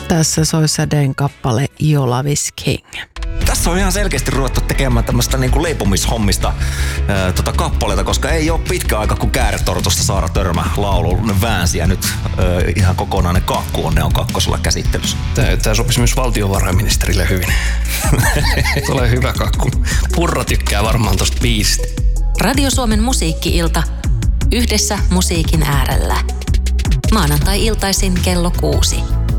Tässä soi Säden kappale Love is King. Tässä on ihan selkeästi ruvettu tekemään tämmöistä niinku leipomishommista kappaleita, koska ei ole pitkä aika, kun Kääretortusta Saara Törmä laulun väänsi ja nyt ihan kokonainen kakku on kakkosella käsittelyssä. Tämä sopisi myös valtiovarainministerille hyvin. Tulee hyvä kakku. Purra tykkää varmaan tosta biisistä. Radio Suomen musiikki-ilta. Yhdessä musiikin äärellä. Maanantai-iltaisin kello 6.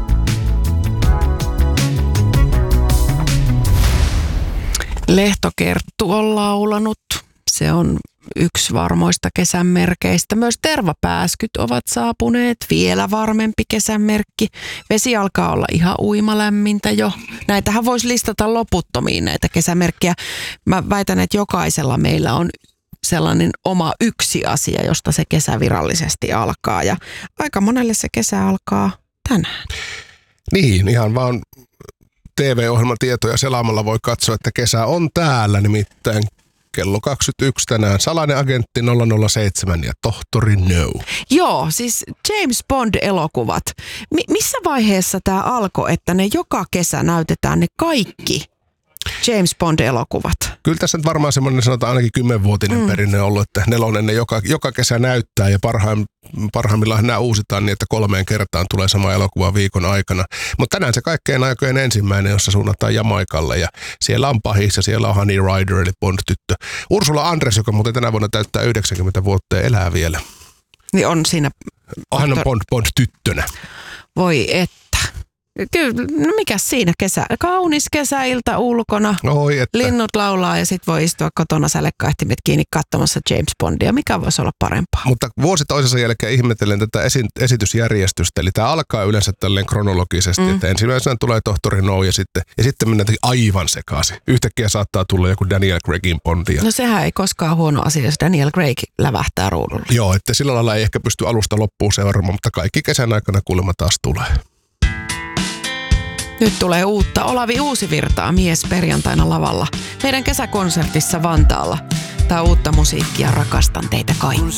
Lehtokerttu on laulanut. Se on yksi varmoista kesän merkeistä. Myös tervapääskyt ovat saapuneet. Vielä varmempi kesänmerkki. Vesi alkaa olla ihan uimalämmintä jo. Näitähän voisi listata loputtomiin näitä kesämerkkiä. Mä väitän, että jokaisella meillä on sellainen oma yksi asia, josta se kesä virallisesti alkaa. Ja aika monelle se kesä alkaa tänään. Niin, ihan vaan TV-ohjelman tietoja selaamalla voi katsoa, että kesä on täällä, nimittäin kello 21 tänään Salainen agentti 007 ja Tohtori No. Joo, siis James Bond-elokuvat. Missä vaiheessa tämä alkoi, että ne joka kesä näytetään ne kaikki James Bond-elokuvat? Kyllä tässä nyt varmaan semmoinen sanotaan ainakin 10-vuotinen perinne ollut, että nelonen ne joka kesä näyttää ja parhaimmillaan nämä uusitaan niin, että 3 kertaan tulee sama elokuva viikon aikana. Mutta tänään se kaikkein aikojen ensimmäinen, jossa suunnataan Jamaikalle ja siellä on pahis ja siellä on Honey Rider eli Bond-tyttö. Ursula Andress, joka muuten tänä vuonna täyttää 90 vuotta ja elää vielä. Niin on siinä. Hän on Bond-tyttönä. Voi että. Kyllä, no mikäs siinä kaunis kesäilta ulkona, linnut laulaa ja sit voi istua kotona sälekkaihtimet kiinni katsomassa James Bondia. Mikä voisi olla parempaa? Mutta vuosi toisensa jälkeen ihmetellen tätä esitysjärjestystä, eli tämä alkaa yleensä tälleen kronologisesti, että ensimmäisenä tulee Tohtori No ja sitten mennään aivan sekaisin. Yhtäkkiä saattaa tulla joku Daniel Craigin Bondia. No sehän ei koskaan huono asia, jos Daniel Craig lävähtää ruudulla. Joo, että sillä lailla ei ehkä pysty alusta loppuun seuraamaan, mutta kaikki kesän aikana kuulemma taas tulee. Nyt tulee uutta Olavi Uusivirtaa mies perjantaina lavalla. Meidän kesäkonsertissa Vantaalla. Tää uutta musiikkia, rakastan teitä kaikkia.